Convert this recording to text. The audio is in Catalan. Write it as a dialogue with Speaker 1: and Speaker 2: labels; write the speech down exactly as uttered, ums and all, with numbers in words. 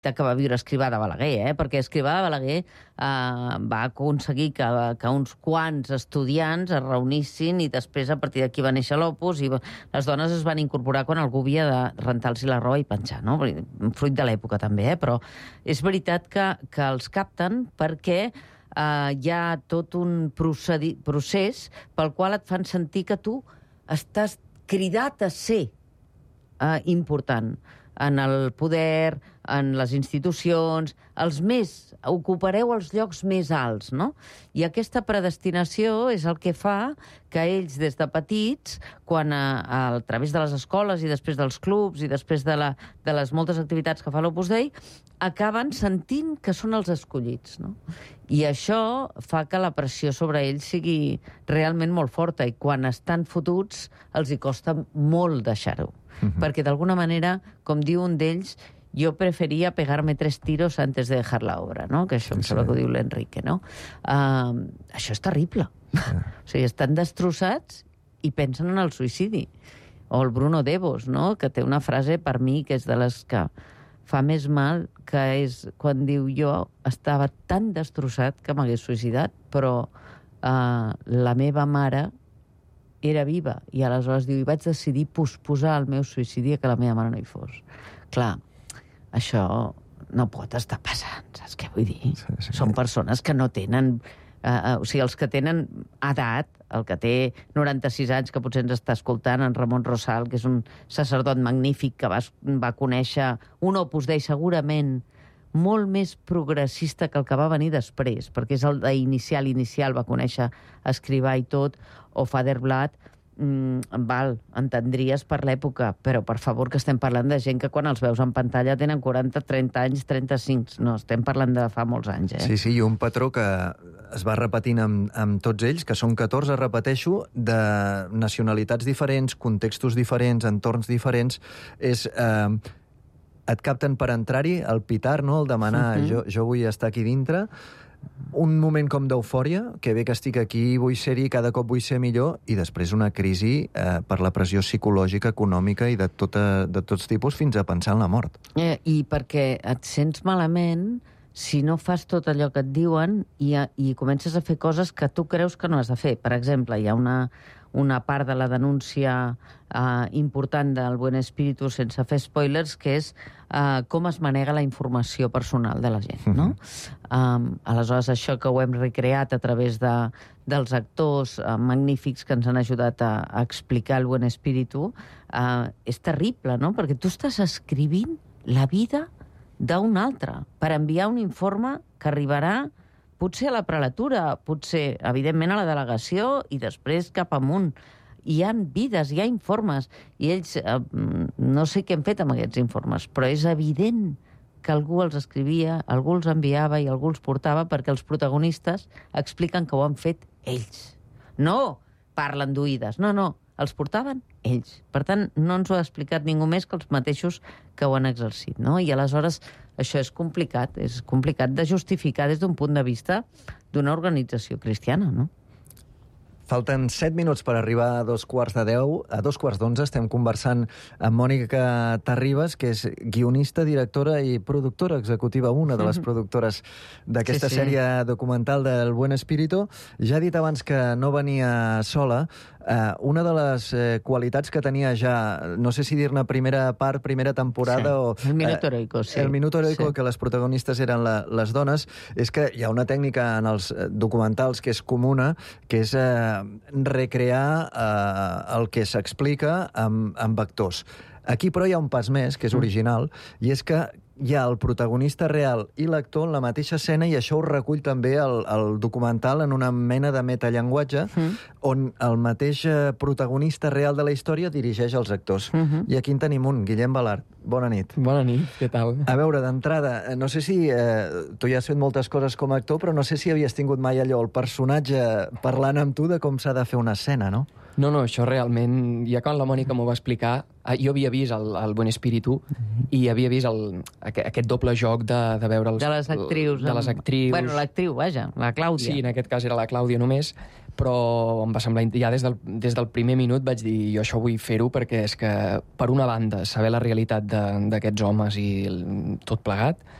Speaker 1: que va viure Escrivà de Balaguer, eh? Perquè Escrivà de Balaguer eh, va aconseguir que, que uns quants estudiants es reunissin i després a partir d'aquí va néixer l'Opus i les dones es van incorporar quan algú havia de rentar-los la roba i penjar, no? Fruit de l'època també, eh? Però és veritat que, que els capten perquè eh, hi ha tot un procedi- procés pel qual et fan sentir que tu estàs cridat a ser eh, important en el poder, en les institucions, els més, ocupareu els llocs més alts, no? I aquesta predestinació és el que fa que ells, des de petits, quan a, a través de les escoles i després dels clubs i després de, la, de les moltes activitats que fa l'Opus Dei, acaben sentint que són els escollits, no? I això fa que la pressió sobre ells sigui realment molt forta i quan estan fotuts els hi costa molt deixar-ho. Uh-huh. Perquè d'alguna manera, com diu un d'ells, jo preferia pegar-me tres tiros antes de dejar la obra, no? Que això em sembla que ho diu l'Enrique, no? Uh, això és terrible. Uh. O sigui, estan destrossats i pensen en el suïcidi. O el Bruno Devos, no? Que té una frase per mi que és de les que fa més mal, que és quan diu jo estava tan destrossat que m'hagués suïcidat, però uh, la meva mare era viva, i aleshores diu, i vaig decidir posposar el meu suïcidi a que la meva mare no hi fos. Clar, això no pot estar passant, saps què vull dir? Sí, sí. Són persones que no tenen... Uh, o sigui, els que tenen edat, el que té noranta-sis anys, que potser ens està escoltant, en Ramon Rosal, que és un sacerdot magnífic que va, va conèixer un Opus Dei segurament molt més progressista que el que va venir després, perquè és el d'inicial, inicial, va conèixer Escrivà i tot, o Father Blood, mm, val, entendries per l'època, però per favor que estem parlant de gent que quan els veus en pantalla tenen quaranta, trenta anys, trenta-cinc, no, estem parlant de fa molts anys, eh?
Speaker 2: Sí, sí, i un patró que es va repetint amb, amb tots ells, que són catorze, repeteixo, de nacionalitats diferents, contextos diferents, entorns diferents, és... Eh, et capten per entrar-hi, el pitar, no? El demanar, uh-huh. jo, jo vull estar aquí dintre, un moment com d'eufòria, que bé que estic aquí, vull ser-hi, cada cop vull ser millor, i després una crisi eh, per la pressió psicològica, econòmica i de, tota, de tots tipus, fins a pensar en la mort.
Speaker 1: Eh, I perquè et sents malament si no fas tot allò que et diuen i, i comences a fer coses que tu creus que no has de fer. Per exemple, hi ha una, una part de la denúncia eh, important del Buen Espíritu, sense fer spoilers, que és eh, com es manega la informació personal de la gent, no? Uh-huh. Um, aleshores, això que ho hem recreat a través de, dels actors eh, magnífics que ens han ajudat a, a explicar el Buen Espíritu, eh, és terrible, no? Perquè tu estàs escrivint la vida d'un altre, per enviar un informe que arribarà potser a la prelatura, potser, evidentment, a la delegació i després cap amunt. Hi ha vides, hi ha informes, i ells, eh, no sé què han fet amb aquests informes, però és evident que algú els escrivia, algú els enviava i algú els portava perquè els protagonistes expliquen que ho han fet ells. No parlen d'oïdes, no, no, els portaven ells. Per tant, no ens ho ha explicat ningú més que els mateixos que ho han exercit, no? I aleshores això és complicat, és complicat de justificar des d'un punt de vista d'una organització cristiana, no?
Speaker 2: Falten set minuts per arribar a dos quarts de deu. A dos quarts d'onze estem conversant amb Mònica Terribas, que és guionista, directora i productora executiva, una de les productores d'aquesta sí, sí. sèrie documental del Buen Espíritu. Ja he dit abans que no venia sola. Uh, una de les uh, qualitats que tenia ja, no sé si dir-ne primera part, primera temporada...
Speaker 1: Sí. O, el Minuto Heroico, sí.
Speaker 2: El Minuto Heroico,
Speaker 1: sí.
Speaker 2: que les protagonistes eren la, les dones, és que hi ha una tècnica en els documentals que és comuna, que és uh, recrear uh, el que s'explica amb, amb actors. Aquí, però, hi ha un pas més, que és original, mm. i és que hi ha el protagonista real i l'actor en la mateixa escena, i això ho recull també el, el documental en una mena de metallenguatge, mm. on el mateix protagonista real de la història dirigeix els actors. Mm-hmm. I aquí en tenim un, Guillem Balart. Bona nit.
Speaker 3: Bona nit, què tal?
Speaker 2: A veure, d'entrada, no sé si... Eh, tu ja has fet moltes coses com a actor, però no sé si havies tingut mai allò, el personatge parlant amb tu de com s'ha de fer una escena, no?
Speaker 3: No, no, això realment... Ja quan la Mònica m'ho va explicar, jo havia vist el, el Buen Espíritu i havia vist el, aquest doble joc de, de veure els...
Speaker 1: De les actrius.
Speaker 3: De les actrius.
Speaker 1: Bueno, l'actriu, vaja, la Clàudia.
Speaker 3: Sí, en aquest cas era la Clàudia només, però em va semblar... Ja des del, des del primer minut vaig dir jo això vull fer-ho perquè és que, per una banda, saber la realitat d'aquests homes i el, tot plegat,